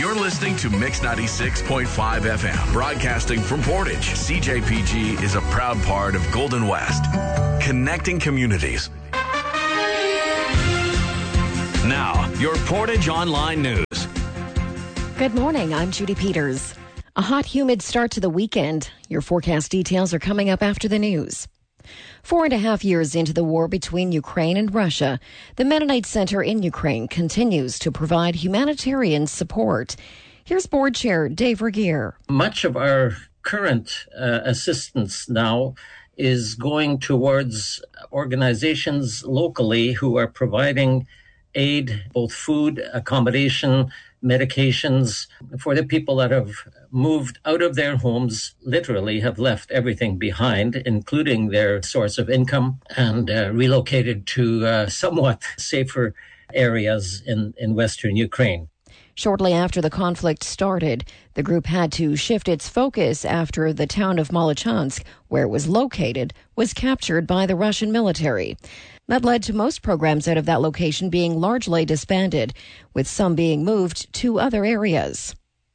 You're listening to Mix 96.5 FM, broadcasting from Portage. CJPG is a proud part of Golden West, connecting communities. Now, your Portage Online News. Good morning, I'm Judy Peters. A hot, humid start to the weekend. Your forecast details are coming up after the news. 4.5 years into the war between Ukraine and Russia, the Mennonite Center in Ukraine continues to provide humanitarian support. Here's Board Chair Dave Regier. Much of our current assistance now is going towards organizations locally who are providing aid, both food, accommodation, medications for the people that have moved out of their homes, literally have left everything behind, including their source of income, and relocated to somewhat safer areas in Western Ukraine. Shortly after the conflict started, the group had to shift its focus after the town of Molochansk, where it was located, was captured by the Russian military. That led to most programs out of that location being largely disbanded, with some being moved to other areas.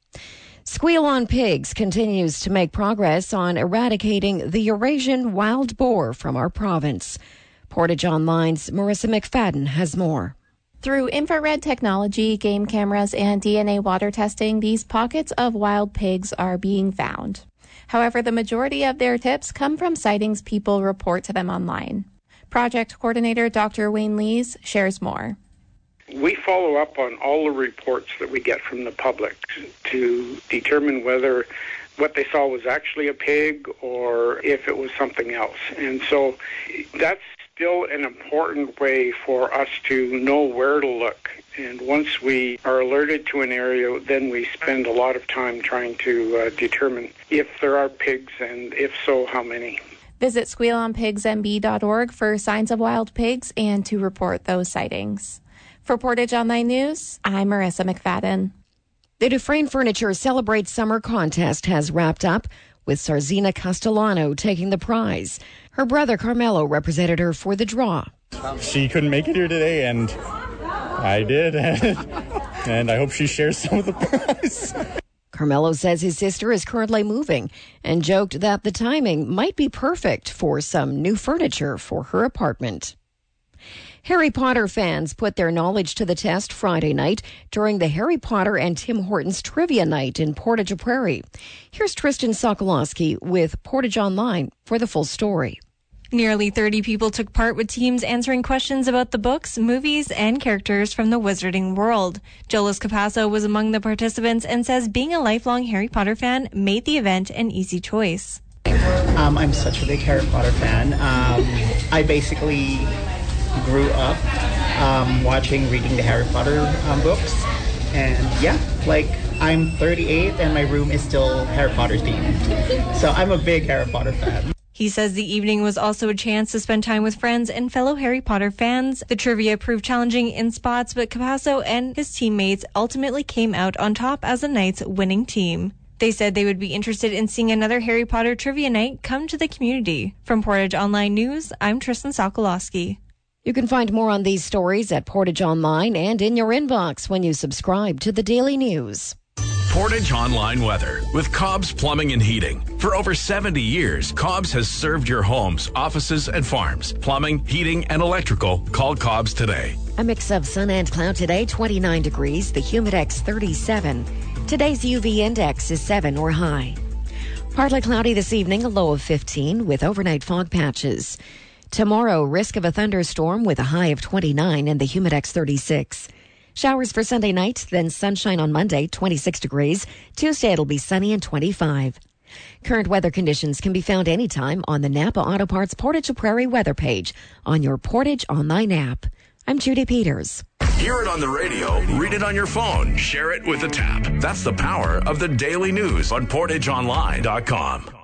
Squeal on Pigs continues to make progress on eradicating the Eurasian wild boar from our province. Portage Online's Marissa McFadden has more. Through infrared technology, game cameras, and DNA water testing, these pockets of wild pigs are being found. However, the majority of their tips come from sightings people report to them online. Project coordinator Dr. Wayne Lees shares more. We follow up on all the reports that we get from the public to determine whether what they saw was actually a pig or if it was something else. And so that's still an important way for us to know where to look. And once we are alerted to an area, then we spend a lot of time trying to determine if there are pigs, and if so, how many. Visit squealonpigsmb.org for signs of wild pigs and to report those sightings. For Portage Online News, I'm Marissa McFadden. The Dufresne Furniture Celebrate Summer Contest has wrapped up, with Sarzina Castellano taking the prize. Her brother Carmelo represented her for the draw. She couldn't make it here today, and I did, and I hope she shares some of the prize. Carmelo says his sister is currently moving and joked that the timing might be perfect for some new furniture for her apartment. Harry Potter fans put their knowledge to the test Friday night during the Harry Potter and Tim Hortons Trivia Night in Portage Prairie. Here's Tristan Sokolowski with Portage Online for the full story. Nearly 30 people took part, with teams answering questions about the books, movies, and characters from the wizarding world. Jolis Capasso was among the participants and says being a lifelong Harry Potter fan made the event an easy choice. I'm such a big Harry Potter fan. I basically grew up reading the Harry Potter books. And yeah, I'm 38 and my room is still Harry Potter themed. So I'm a big Harry Potter fan. He says the evening was also a chance to spend time with friends and fellow Harry Potter fans. The trivia proved challenging in spots, but Capasso and his teammates ultimately came out on top as the night's winning team. They said they would be interested in seeing another Harry Potter trivia night come to the community. From Portage Online News, I'm Tristan Sokolowski. You can find more on these stories at Portage Online and in your inbox when you subscribe to the Daily News. Portage Online weather with Cobb's Plumbing and Heating. For over 70 years, Cobb's has served your homes, offices, and farms. Plumbing, heating, and electrical. Call Cobb's today. A mix of sun and cloud today, 29 degrees, the Humidex 37. Today's UV index is 7 or high. Partly cloudy this evening, a low of 15 with overnight fog patches. Tomorrow, risk of a thunderstorm with a high of 29 and the Humidex 36. Showers for Sunday night, then sunshine on Monday, 26 degrees. Tuesday, it'll be sunny and 25. Current weather conditions can be found anytime on the Napa Auto Parts Portage Prairie weather page on your Portage Online app. I'm Judy Peters. Hear it on the radio, read it on your phone, share it with a tap. That's the power of the Daily News on PortageOnline.com.